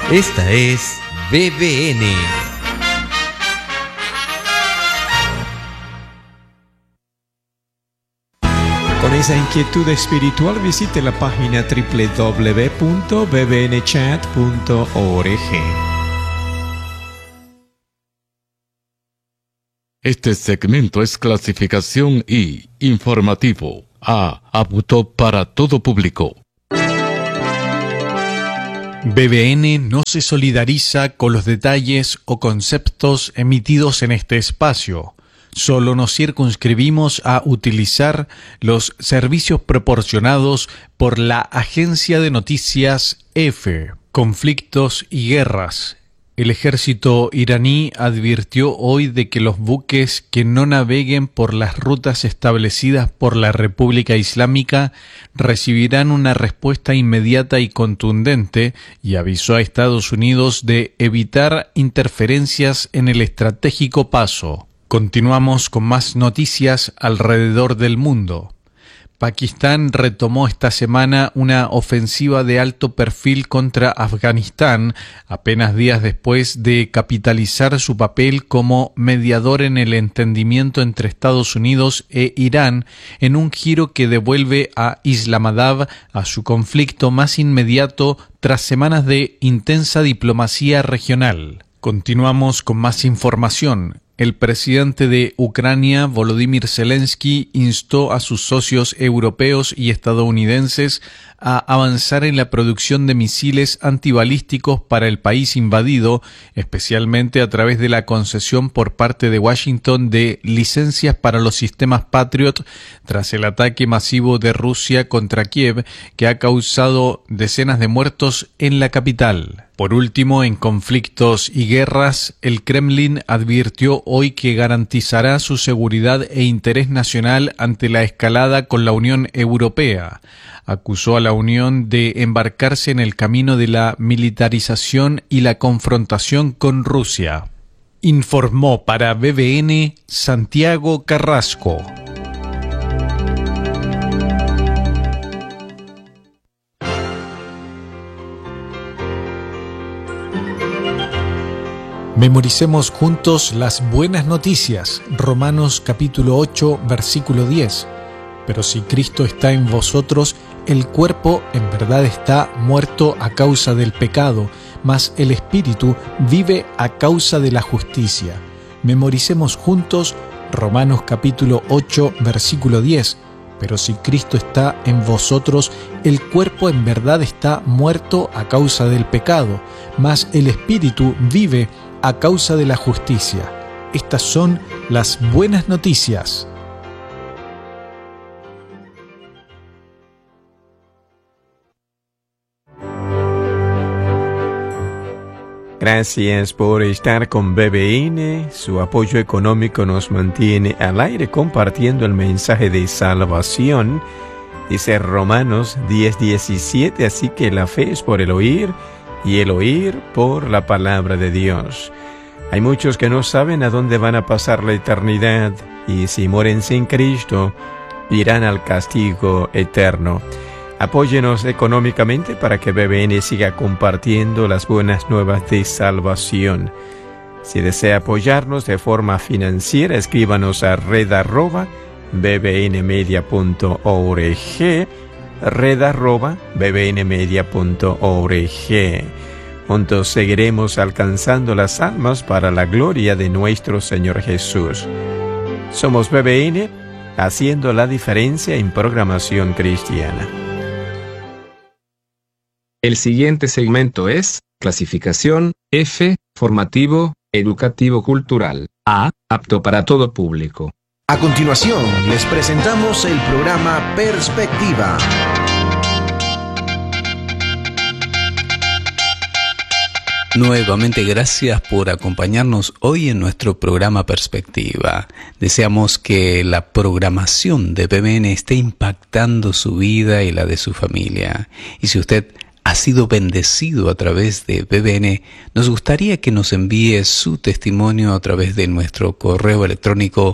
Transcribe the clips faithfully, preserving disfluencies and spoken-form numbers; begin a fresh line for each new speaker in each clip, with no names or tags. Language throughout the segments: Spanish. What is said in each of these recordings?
Esta es B B N.
Con esa inquietud espiritual visite la página doble u doble u doble u punto b b n chat punto org.
Este segmento es clasificación I, informativo, A, apto para todo público.
B B N no se solidariza con los detalles o conceptos emitidos en este espacio. Solo nos circunscribimos a utilizar los servicios proporcionados por la agencia de noticias EFE. Conflictos y guerras. El ejército iraní advirtió hoy de que los buques que no naveguen por las rutas establecidas por la República Islámica recibirán una respuesta inmediata y contundente, y avisó a Estados Unidos de evitar interferencias en el estratégico paso. Continuamos con más noticias alrededor del mundo. Pakistán retomó esta semana una ofensiva de alto perfil contra Afganistán, apenas días después de capitalizar su papel como mediador en el entendimiento entre Estados Unidos e Irán, en un giro que devuelve a Islamabad a su conflicto más inmediato tras semanas de intensa diplomacia regional. Continuamos con más información. El presidente de Ucrania, Volodymyr Zelensky, instó a sus socios europeos y estadounidenses a avanzar en la producción de misiles antibalísticos para el país invadido, especialmente a través de la concesión por parte de Washington de licencias para los sistemas Patriot tras el ataque masivo de Rusia contra Kiev, que ha causado decenas de muertos en la capital. Por último, en conflictos y guerras, el Kremlin advirtió hoy que garantizará su seguridad e interés nacional ante la escalada con la Unión Europea. Acusó a la Unión de embarcarse en el camino de la militarización y la confrontación con Rusia. Informó para B B N Santiago Carrasco. Memoricemos juntos las buenas noticias. Romanos capítulo ocho, versículo diez. Pero si Cristo está en vosotros, el cuerpo en verdad está muerto a causa del pecado, mas el espíritu vive a causa de la justicia. Memoricemos juntos Romanos capítulo ocho, versículo diez. Pero si Cristo está en vosotros, el cuerpo en verdad está muerto a causa del pecado, mas el espíritu vive a causa de la justicia. Estas son las buenas noticias.
Gracias por estar con B B N. Su apoyo económico nos mantiene al aire compartiendo el mensaje de salvación. Dice Romanos diez diecisiete, así que la fe es por el oír y el oír por la palabra de Dios. Hay muchos que no saben a dónde van a pasar la eternidad y si mueren sin Cristo, irán al castigo eterno. Apóyenos económicamente para que B B N siga compartiendo las buenas nuevas de salvación. Si desea apoyarnos de forma financiera, escríbanos a red arroba b b n media punto org, red arroba b b n media punto org. Juntos seguiremos alcanzando las almas para la gloria de nuestro Señor Jesús. Somos B B N, haciendo la diferencia en programación cristiana.
El siguiente segmento es clasificación F, formativo, educativo cultural. A, apto para todo público.
A continuación, les presentamos el programa Perspectiva.
Nuevamente gracias por acompañarnos hoy en nuestro programa Perspectiva. Deseamos que la programación de B B N esté impactando su vida y la de su familia. Y si usted ha sido bendecido a través de B B N, nos gustaría que nos envíe su testimonio a través de nuestro correo electrónico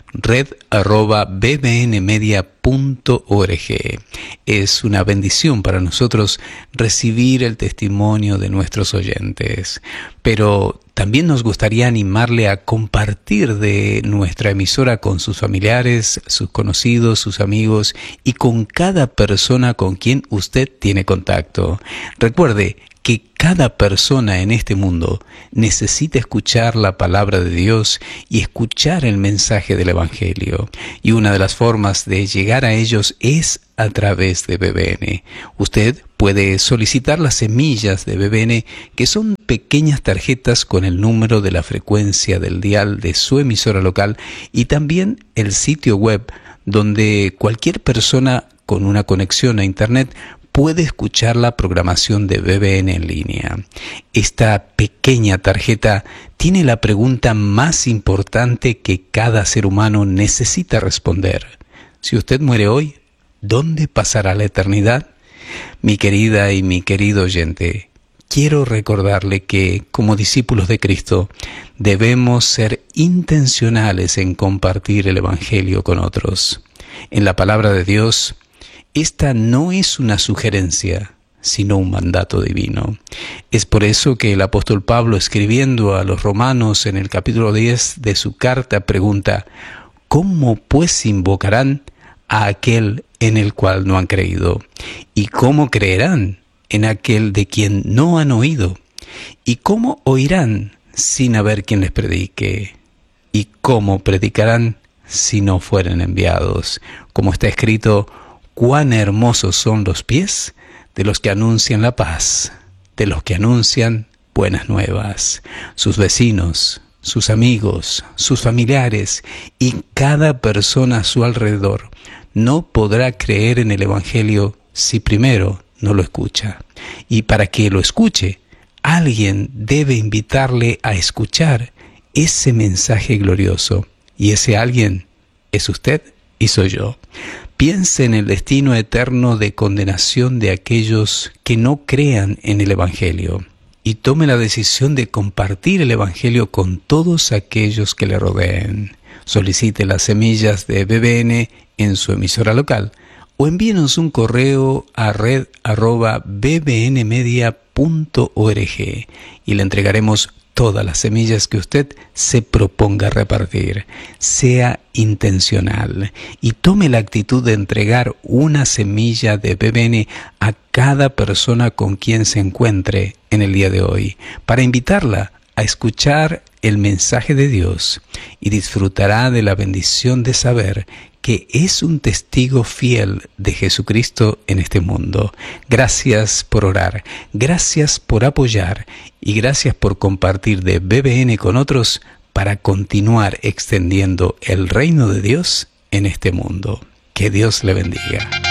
red arroba b b n media punto org. Es una bendición para nosotros recibir el testimonio de nuestros oyentes, pero también nos gustaría animarle a compartir de nuestra emisora con sus familiares, sus conocidos, sus amigos y con cada persona con quien usted tiene contacto. Recuerde que cada persona en este mundo necesita escuchar la palabra de Dios y escuchar el mensaje del Evangelio. Y una de las formas de llegar a ellos es a través de B B N. Usted puede solicitar las semillas de B B N, que son pequeñas tarjetas con el número de la frecuencia del dial de su emisora local, y también el sitio web donde cualquier persona con una conexión a Internet puede escuchar la programación de B B N en línea. Esta pequeña tarjeta tiene la pregunta más importante que cada ser humano necesita responder. Si usted muere hoy, ¿dónde pasará la eternidad? Mi querida y mi querido oyente, quiero recordarle que, como discípulos de Cristo, debemos ser intencionales en compartir el Evangelio con otros. En la palabra de Dios, esta no es una sugerencia, sino un mandato divino. Es por eso que el apóstol Pablo, escribiendo a los romanos en el capítulo diez de su carta, pregunta: ¿cómo pues invocarán a aquel en el cual no han creído? ¿Y cómo creerán en aquel de quien no han oído? ¿Y cómo oirán sin haber quien les predique? ¿Y cómo predicarán si no fueren enviados? Como está escrito: cuán hermosos son los pies de los que anuncian la paz, de los que anuncian buenas nuevas. Sus vecinos, sus amigos, sus familiares y cada persona a su alrededor no podrá creer en el Evangelio si primero no lo escucha. Y para que lo escuche, alguien debe invitarle a escuchar ese mensaje glorioso. Y ese alguien es usted y soy yo. Piense en el destino eterno de condenación de aquellos que no crean en el Evangelio y tome la decisión de compartir el Evangelio con todos aquellos que le rodeen. Solicite las semillas de B B N en su emisora local o envíenos un correo a red arroba b b n media punto org y le entregaremos todas las semillas que usted se proponga repartir. Sea intencional y tome la actitud de entregar una semilla de B B N a cada persona con quien se encuentre en el día de hoy, para invitarla a escuchar el mensaje de Dios, y disfrutará de la bendición de saber que es un testigo fiel de Jesucristo en este mundo. Gracias por orar, gracias por apoyar y gracias por compartir de B B N con otros para continuar extendiendo el reino de Dios en este mundo. Que Dios le bendiga.